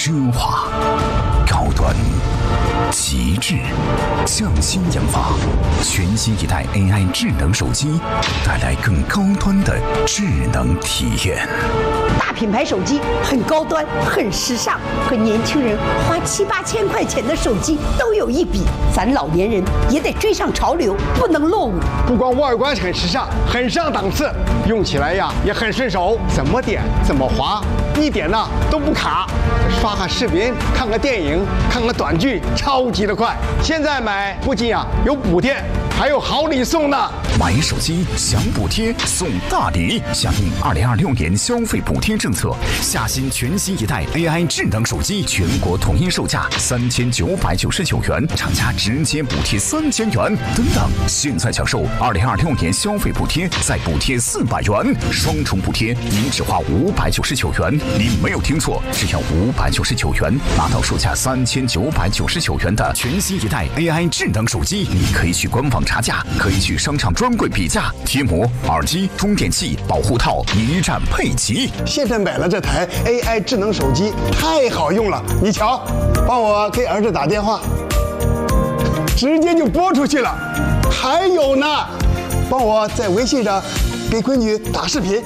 奢华、高端、极致，匠心研发，全新一代 AI 智能手机，带来更高端的智能体验。 大品牌手机很高端、很时尚，和年轻人花7、8千块钱的手机都有一比。咱老年人也得追上潮流，不能落伍。 不光外观很时尚、很上档次，用起来呀也很顺手，怎么点怎么滑，一点呢都不卡。刷个视频、看个电影、看个短剧，超级的快。现在买不仅有补贴，还有好礼送呢。 买手机享补贴送大礼，响应2026年消费补贴政策，夏新全新一代 AI 智能手机全国统一售价3999元，厂家直接补贴3000元等等。现在享受2026年消费补贴，再补贴400元，双重补贴，您只花599元。您没有听错，只要599元，拿到售价3999元的全新一代 AI 智能手机。你可以去官网查价，可以去商场专柜比价，贴膜、耳机、充电器、保护套一站配齐。 现在买了这台 AI 智能手机，太好用了。你瞧，帮我给儿子打电话，直接就拨出去了。还有呢，帮我在微信上给闺女打视频。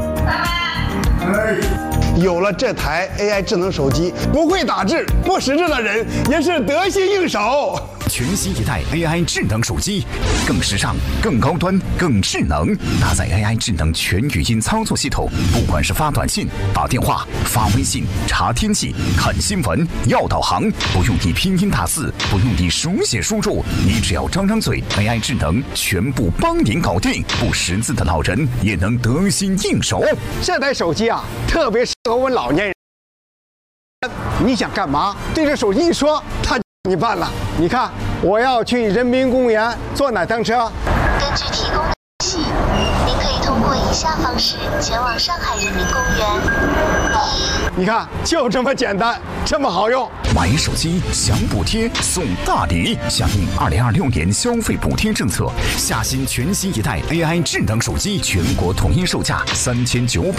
有了这台 AI 智能手机，不会打字、不识字的人也是得心应手。 全新一代 AI 智能手机，更时尚、更高端、更智能，搭载 AI 智能全语音操作系统，不管是发短信、打电话、发微信、查天气、看新闻、要导航，不用你拼音打字，不用你手写输入，你只要张张嘴 ，AI 智能全部帮您搞定，不识字的老人也能得心应手。 这台手机特别适合我们老年人。你想干嘛？对着手机一说，它你办了。你看，我要去人民公园坐哪趟车？ 根据提供的信息，您可以通过以下方式前往上海人民公园。 你看，就这么简单，这么好用。 买手机享补贴送大礼，响应2026年消费补贴政策，夏新全新一代 AI 智能手机全国统一售价3999